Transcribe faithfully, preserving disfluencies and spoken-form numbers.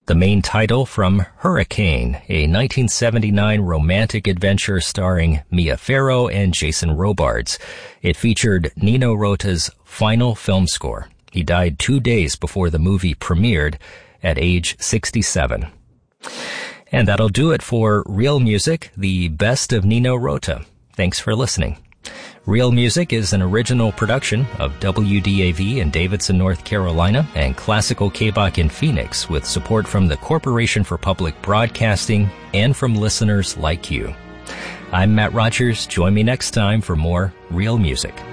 The main title from Hurricane, a nineteen seventy-nine romantic adventure starring Mia Farrow and Jason Robards. It featured Nino Rota's final film score. He died two days before the movie premiered at age sixty-seven. And that'll do it for Real Music, the best of Nino Rota. Thanks for listening. Real Music is an original production of W D A V in Davidson, North Carolina, and Classical K-Bach in Phoenix, with support from the Corporation for Public Broadcasting and from listeners like you. I'm Matt Rogers. Join me next time for more Real Music.